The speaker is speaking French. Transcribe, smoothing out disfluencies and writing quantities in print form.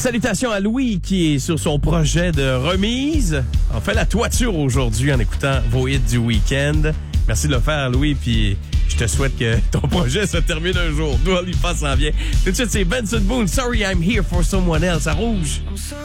Salutations à Louis qui est sur son projet de remise. On fait la toiture aujourd'hui en écoutant vos hits du week-end. Merci de le faire, Louis, puis je te souhaite que ton projet se termine un jour. Dua Lipa s'en vient. Tout de suite, c'est Benson Boone. Sorry, I'm here for someone else à Rouge.